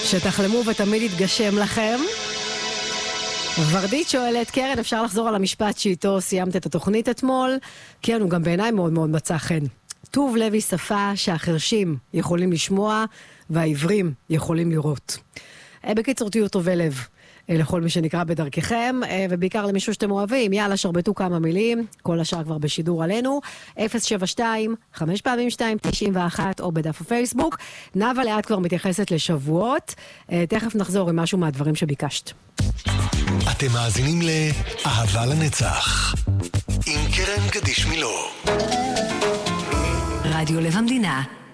שתחלמו ותמיד יתגשם לכם. ורדית שואלת, קרן, אפשר לחזור על המשפט שאיתו סיימת את התוכנית אתמול? כן, הוא גם בעיניי מאוד מאוד מצא חן. טוב לב היא שפה שהחרשים יכולים לשמוע והעברים יכולים לראות. בקיצור, תהיו טובי לב לכל מי שנקרא בדרככם, ובעיקר למישהו שאתם אוהבים. יאללה, שרבטו כמה מילים, כל השאר כבר בשידור עלינו. 072 5 פעמים 291 או בדף הפייסבוק. נאווה לאט כבר מתייחסת לשבועות. תכף נחזור עם משהו מהדברים שביקשת. אתם מאזינים לאהבה לנצח עם קרן גדיש מילוא. רדיו לב המדינה,